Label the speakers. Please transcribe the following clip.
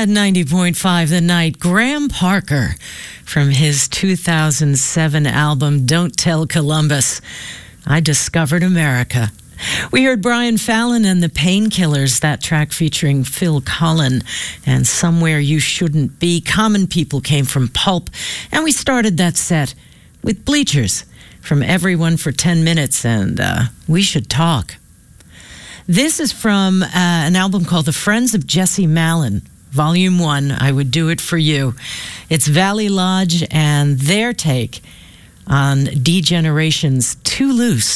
Speaker 1: At 90.5 The Night, Graham Parker from his 2007 album Don't Tell Columbus, I Discovered America. We heard Brian Fallon and the Painkillers, that track featuring Phil Collen, and Somewhere You Shouldn't Be. Common People came from Pulp, and we started that set with Bleachers from Everyone for 10 Minutes, and We Should Talk. This is from an album called The Friends of Jesse Malin, Volume 1, I Would Do It For You. It's Valley Lodge and their take on D-Generation's Too Loose.